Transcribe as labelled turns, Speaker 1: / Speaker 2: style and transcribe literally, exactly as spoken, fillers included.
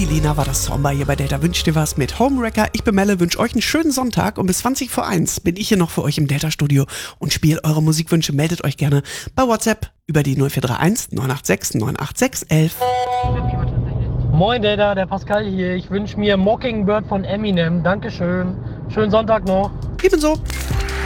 Speaker 1: die Lena war das Soundbar hier bei Delta Wünscht dir was mit Homewrecker. Ich bin Melle, wünsche euch einen schönen Sonntag und bis zwanzig vor eins bin ich hier noch für euch im Delta-Studio und spiele eure Musikwünsche. Meldet euch gerne bei WhatsApp über die null vier drei eins neun acht sechs neun acht sechs elf.
Speaker 2: Moin Delta, der Pascal hier. Ich wünsche mir Mockingbird von Eminem. Dankeschön. Schönen Sonntag noch.
Speaker 1: Ebenso.